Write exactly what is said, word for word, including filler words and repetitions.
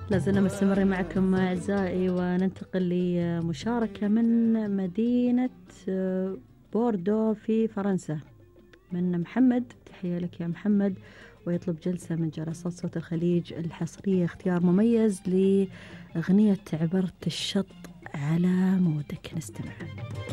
لازلنا مستمرين معكم أعزائي، وننتقل لمشاركة من مدينة بوردو في فرنسا من محمد. تحية لك يا محمد، ويطلب جلسة من جلسات صوت الخليج الحصرية، اختيار مميز لأغنية عبرت الشط على مودك. نستمع.